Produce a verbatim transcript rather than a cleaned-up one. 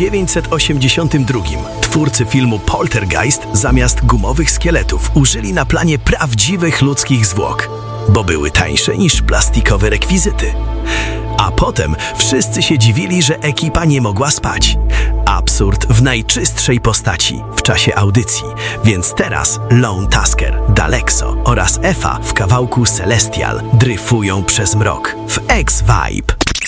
dziewięćset osiemdziesiątym drugim twórcy filmu Poltergeist zamiast gumowych szkieletów użyli na planie prawdziwych ludzkich zwłok, bo były tańsze niż plastikowe rekwizyty. A potem wszyscy się dziwili, że ekipa nie mogła spać. Absurd w najczystszej postaci w czasie audycji, więc teraz Lone Tusker, Dalexo oraz Efa w kawałku Celestial dryfują przez mrok w X-Vibe.